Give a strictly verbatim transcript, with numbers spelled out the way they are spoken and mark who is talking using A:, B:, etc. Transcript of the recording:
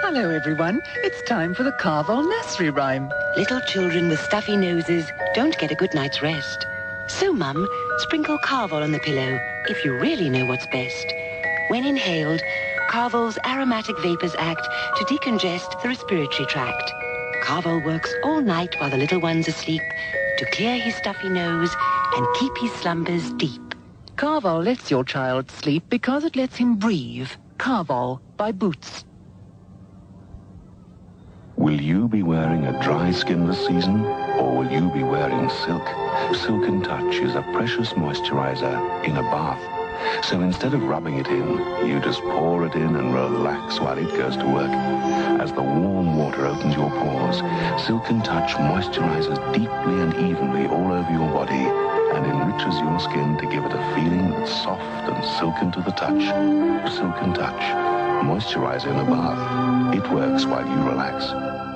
A: Hello, everyone. It's time for the Carvel nursery rhyme.
B: Little children with stuffy noses don't get a good night's rest. So, Mum, sprinkle Carvel on the pillow if you really know what's best. When inhaled, Carvel's aromatic vapors act to decongest the respiratory tract. Carvel works all night while the little one's asleep to clear his stuffy nose and keep his slumbers deep.
A: Carvel lets your child sleep because it lets him breathe. Carvel by Boots.
C: Will you be wearing a dry skin this season, or will you be wearing silk? Silk and Touch is a precious moisturizer in a bath. So instead of rubbing it in, you just pour it in and relax while it goes to work. As the warm water opens your pores, Silk and Touch moisturizes deeply and evenly all over your body and enriches your skin to give it a feeling that's soft and silken to the touch. Silk and Touch. Moisturizer in a bath. It works while you relax.